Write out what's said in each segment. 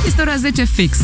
Este ora 10 fix.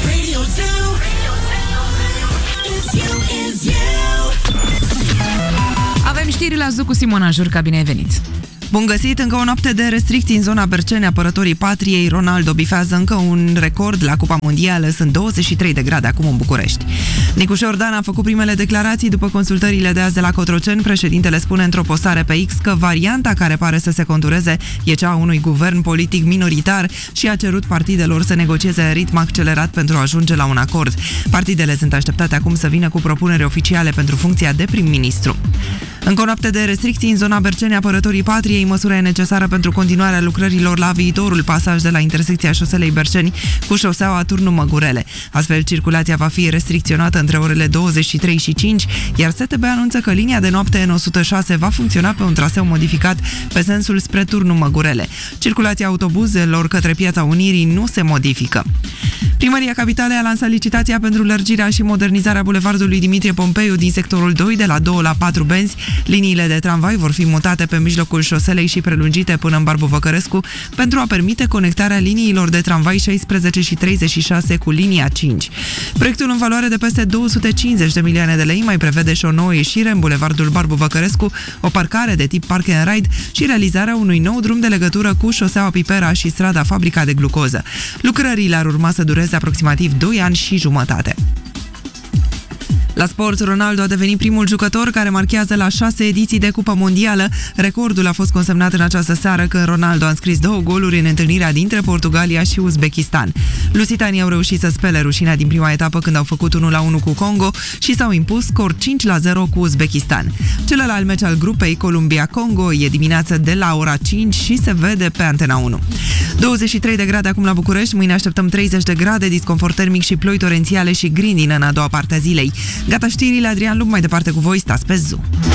Avem știri la Zuc cu Simona Jurca, bine ai venit! Bun găsit! Încă o noapte de restricții în zona Berceni, apărătorii patriei. Ronaldo bifează încă un record la Cupa Mondială. Sunt 23 de grade acum în București. Nicu Șordan a făcut primele declarații după consultările de azi de la Cotroceni. Președintele spune într-o postare pe X că varianta care pare să se contureze e cea a unui guvern politic minoritar și a cerut partidelor să negocieze în ritm accelerat pentru a ajunge la un acord. Partidele sunt așteptate acum să vină cu propuneri oficiale pentru funcția de prim-ministru. Încă o noapte de restricții în zona Berceni, apărătorii patriei. Măsura e necesară pentru continuarea lucrărilor la viitorul pasaj de la intersecția șoselei Berceni cu șoseaua Turnul Măgurele. Astfel, circulația va fi restricționată între orele 23 și 5, iar STB anunță că linia de noapte N106 va funcționa pe un traseu modificat pe sensul spre Turnul Măgurele. Circulația autobuzelor către Piața Unirii nu se modifică. Primăria Capitalei a lansat licitația pentru lărgirea și modernizarea bulevardului Dimitrie Pompeiu din sectorul 2 de la 2 la 4 benzi. Liniile de tramvai vor fi mutate pe mijlocul șoselei și prelungite până în Barbu Văcărescu pentru a permite conectarea liniilor de tramvai 16 și 36 cu linia 5. Proiectul în valoare de peste 250 de milioane de lei mai prevede și o nouă ieșire în bulevardul Barbu Văcărescu, o parcare de tip park and ride și realizarea unui nou drum de legătură cu șoseaua Pipera și strada Fabrica de Glucoză. Lucrările ar urma să dureze aproximativ 2 ani și jumătate. La sport, Ronaldo a devenit primul jucător care marchează la 6 ediții de Cupa Mondială. Recordul a fost consemnat în această seară când Ronaldo a înscris 2 goluri în întâlnirea dintre Portugalia și Uzbekistan. Lusitanii au reușit să spele rușinea din prima etapă când au făcut 1-1 cu Congo și s-au impus scor 5-0 cu Uzbekistan. Celălalt meci al grupei Columbia-Congo e dimineață de la ora 5 și se vede pe Antena 1. 23 de grade acum la București, mâine așteptăm 30 de grade, disconfort termic și ploi torențiale și grindină în a doua parte a zilei. Gata știrile, Adrian Lup mai departe cu voi, stați pe Zoo.